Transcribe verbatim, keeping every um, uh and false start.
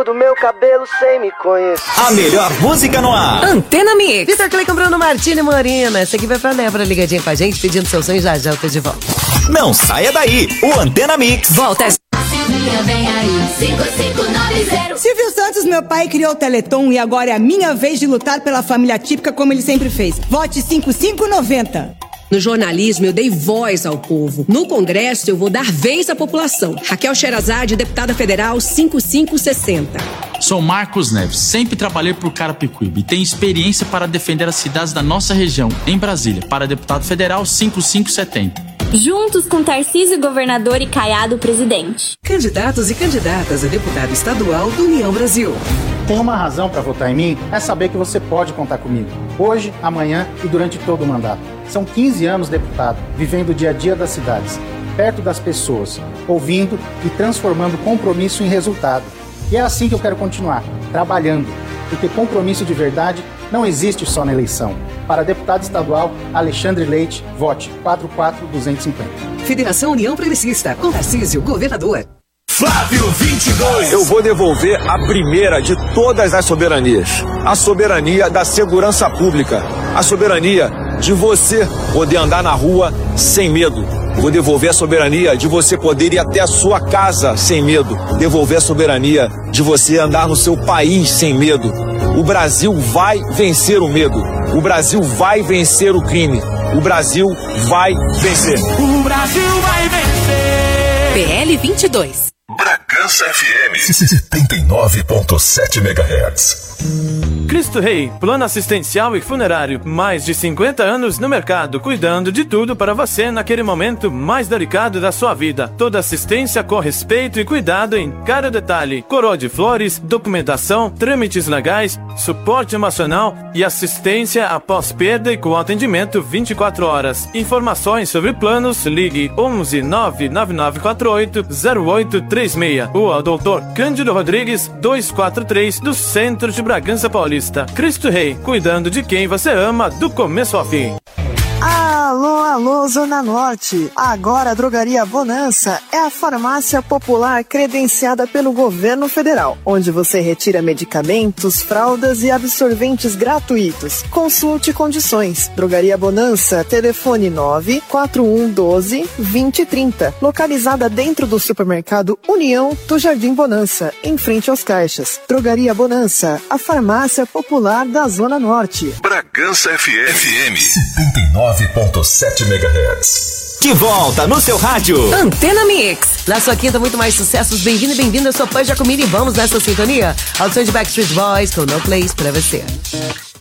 do meu cabelo sem me conhecer. A melhor música no ar. Antena Mix. Vitor Clay com Bruno Martini e Morina. Essa aqui vai pra Débora ligadinha com a gente, pedindo seu sonho. Já já eu tô de volta. Não saia daí. O Antena Mix volta. Vem aí, cinco cinco nove zero. Silvio Santos, meu pai, criou o Teleton e agora é a minha vez de lutar pela família típica como ele sempre fez. Vote cinco cinco nove zero. No jornalismo, eu dei voz ao povo. No Congresso, eu vou dar vez à população. Raquel Sherazade, deputada federal cinco cinco seis zero. Sou Marcos Neves, sempre trabalhei por Carapicuíba e tenho experiência para defender as cidades da nossa região, em Brasília, para deputado federal cinco cinco setenta. Juntos com Tarcísio, governador, e Caiado, presidente. Candidatos e candidatas a deputado estadual do União Brasil. Tem uma razão para votar em mim, é saber que você pode contar comigo. Hoje, amanhã e durante todo o mandato. São quinze anos deputado, vivendo o dia a dia das cidades, perto das pessoas, ouvindo e transformando compromisso em resultado. E é assim que eu quero continuar, trabalhando, porque compromisso de verdade não existe só na eleição. Para deputado estadual, Alexandre Leite, vote quatro quatro dois cinco zero. Federação União Progressista, com Tarcísio, governador. Flávio vinte e dois. Eu vou devolver a primeira de todas as soberanias. A soberania da segurança pública. A soberania de você poder andar na rua sem medo. Vou devolver a soberania de você poder ir até a sua casa sem medo. Devolver a soberania de você andar no seu país sem medo. O Brasil vai vencer o medo. O Brasil vai vencer o crime. O Brasil vai vencer. O Brasil vai vencer. P L vinte e dois. Bragança F M setenta e nove ponto sete megahertz. Cristo Rei, plano assistencial e funerário. Mais de cinquenta anos no mercado, cuidando de tudo para você naquele momento mais delicado da sua vida. Toda assistência com respeito e cuidado em cada detalhe. Coroa de flores, documentação, trâmites legais, suporte emocional e assistência após perda e com atendimento vinte e quatro horas. Informações sobre planos, ligue onze nove nove nove quatro oito zero oito três seis. Ou ao doutor Cândido Rodrigues, duzentos e quarenta e três, do centro de Bragança Paulista. Cristo Rei, cuidando de quem você ama do começo ao fim. Alô, alô, Zona Norte. Agora a Drogaria Bonança é a farmácia popular credenciada pelo governo federal, onde você retira medicamentos, fraldas e absorventes gratuitos. Consulte condições. Drogaria Bonança, telefone nove quatro um um dois dois zero três zero, localizada dentro do supermercado União do Jardim Bonança, em frente aos caixas. Drogaria Bonança, a farmácia popular da Zona Norte. Bragança F M setenta e nove ponto sete megahertz. De volta no seu rádio. Antena Mix. Na sua quinta, muito mais sucessos. Bem-vindo e bem-vinda. Eu sou Panja Comida e vamos nessa sintonia. Audição de Backstreet Boys com No Place pra você.